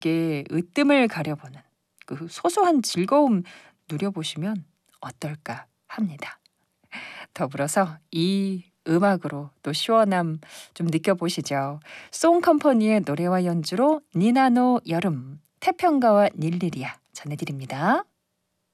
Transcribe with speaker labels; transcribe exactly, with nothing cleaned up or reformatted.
Speaker 1: 함께 으뜸을 가려보는 그 소소한 즐거움 누려보시면 어떨까 합니다. 더불어서 이 음악으로 또 시원함 좀 느껴보시죠. 송컴퍼니의 노래와 연주로 니나노 여름, 태평가와 닐리리아 전해드립니다.